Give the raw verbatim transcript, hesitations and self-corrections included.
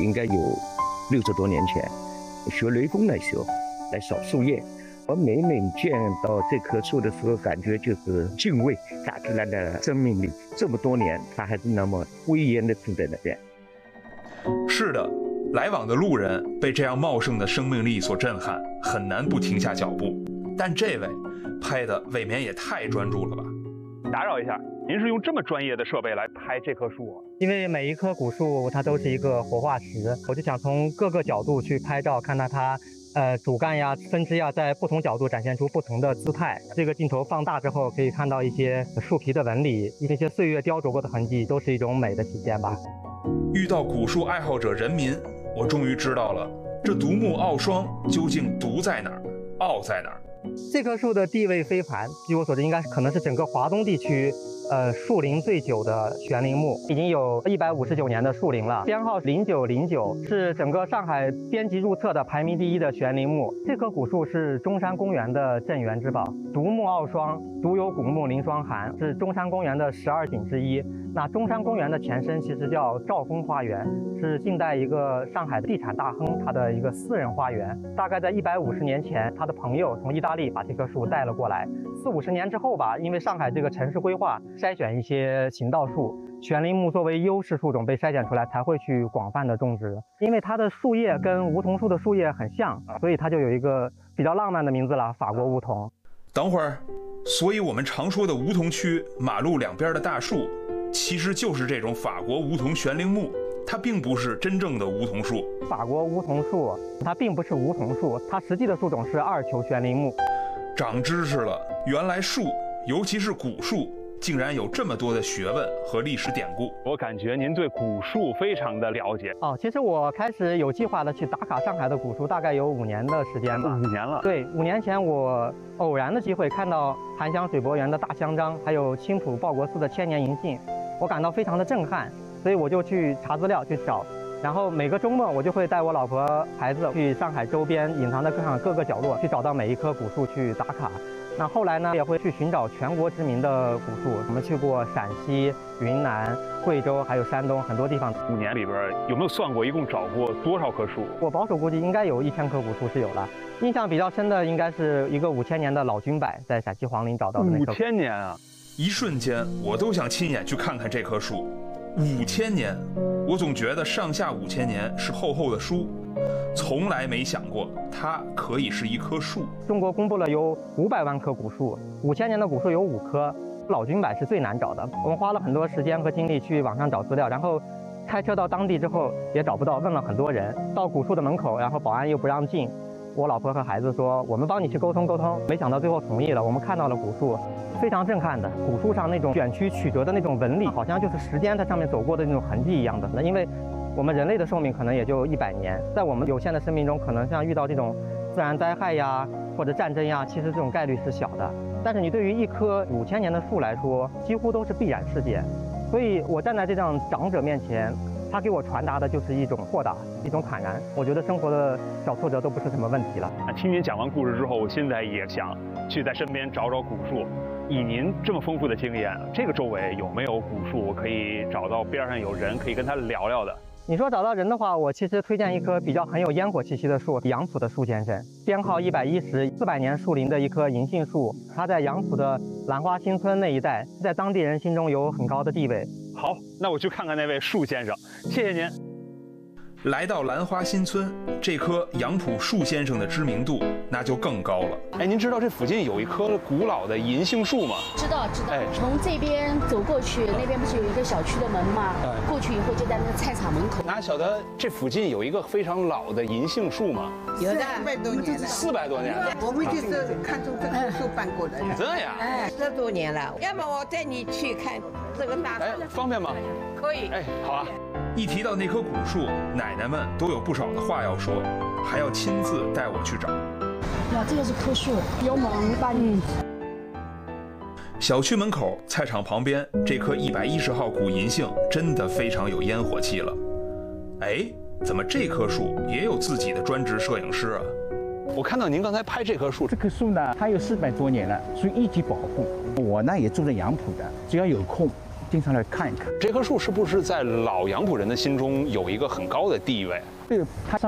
应该有六十多年前，学雷锋的时候来扫树叶。我每每见到这棵树的时候，感觉就是敬畏大自然的生命力。这么多年，它还是那么威严地站在那边。 是的，来往的路人被这样茂盛的生命力所震撼，很难不停下脚步。但这位拍的未免也太专注了吧？ 打扰一下，您是用这么专业的设备来拍这棵树啊？ 因为每一棵古树它都是一个活化石，我就想从各个角度去拍照，看到它呃主干呀、分支呀，在不同角度展现出不同的姿态。这个镜头放大之后，可以看到一些树皮的纹理，一些岁月雕琢过的痕迹，都是一种美的体现吧。 遇到古树爱好者人民，我终于知道了，这独木傲霜究竟独在哪儿，傲在哪儿。 这棵树的地位非凡，据我所知，应该可能是整个华东地区，呃，树龄最久的悬铃木，已经有一百五十九年的树龄了。编号零九零九，是整个上海编辑入册的排名第一的悬铃木。这棵古树是中山公园的镇园之宝，独木傲霜，独有古木临霜寒，是中山公园的十二景之一。那中山公园的前身其实叫兆丰花园，是近代一个上海的地产大亨他的一个私人花园。大概在一百五十年前，他的朋友从意大利把这棵树带了过来。四五十年之后吧，因为上海这个城市规划筛选一些行道树，悬铃木作为优势树种被筛选出来，才会去广泛的种植。因为它的树叶跟梧桐树的树叶很像，所以它就有一个比较浪漫的名字了——法国梧桐。 等会儿，所以我们常说的梧桐区马路两边的大树，其实就是这种法国梧桐悬铃木，它并不是真正的梧桐树。 法国梧桐树它并不是梧桐树，它实际的树种是二球悬铃木。 长知识了，原来树，尤其是古树，竟然有这么多的学问和历史典故。 我感觉您对古树非常的了解哦。其实我开始有计划的去打卡上海的古树，大概有五年的时间吧。 五年了。 对，五年前我偶然的机会看到檀香水柏园的大香樟，还有青浦报国寺的千年银杏，我感到非常的震撼，所以我就去查资料去找。然后每个周末我就会带我老婆孩子去上海周边隐藏在各上各个角落去找到每一棵古树去打卡。那后来呢，也会去寻找全国知名的古树。我们去过陕西、云南、贵州，还有山东很多地方。 五年里边有没有算过一共找过多少棵树？ 我保守估计应该有一千棵古树是有了。印象比较深的应该是一个五千年的老君柏，在陕西黄陵找到的那棵。 五千年啊！ 一瞬间，我都想亲眼去看看这棵树。五千年，我总觉得上下五千年是厚厚的书，从来没想过它可以是一棵树。 中国公布了有五百万棵古树，五千年的古树有五棵，老君柏是最难找的。我们花了很多时间和精力去网上找资料，然后开车到当地之后也找不到，问了很多人，到古树的门口，然后保安又不让进。我老婆和孩子说，我们帮你去沟通沟通，没想到最后同意了。我们看到了古树，非常震撼的。古树上那种卷曲曲折的那种纹理，好像就是时间在上面走过的那种痕迹一样的。那因为我们人类的寿命可能也就一百年，在我们有限的生命中，可能像遇到这种自然灾害呀或者战争呀，其实这种概率是小的。但是你对于一棵五千年的树来说，几乎都是必然事件。所以我站在这样长者面前，他给我传达的就是一种豁达，一种坦然。我觉得生活的小挫折都不是什么问题了。 听您讲完故事之后，我现在也想去在身边找找古树。以您这么丰富的经验，这个周围有没有古树，我可以找到边上有人可以跟他聊聊的？ 你说找到人的话，我其实推荐一棵比较很有烟火气息的树，杨浦的树先生，编号一百一十，四百年树龄的一棵银杏树，它在杨浦的兰花新村那一带，在当地人心中有很高的地位。 好，那我去看看那位树先生，谢谢您。 来到兰花新村，这棵杨浦树先生的知名度那就更高了。 哎，您知道这附近有一棵古老的银杏树吗？ 知道，知道。 哎， 从这边走过去，那边不是有一个小区的门吗？哎，过去以后就在那个菜场门口。 哪晓得这附近有一个非常老的银杏树吗？ 有的，四百多年了。 四百多年了。 我们就是看中这棵树搬过来的。 这样？ 哎，十多年了。要么我带你去看这个大树。 哎，方便吗？ 可以。 哎，好啊。 一提到那棵古树，奶奶们都有不少的话要说，还要亲自带我去找。 哇，这个是棵树，有猛把你。 小区门口菜场旁边这棵一百一十号古银杏真的非常有烟火气了。哎，怎么这棵树也有自己的专职摄影师啊？ 我看到您刚才拍这棵树， 这棵树呢，它有四百多年了，属于一级保护。我呢也住在杨浦的，只要有空， 经常来看一看。 这棵树是不是在老杨浦人的心中有一个很高的地位？ 这个它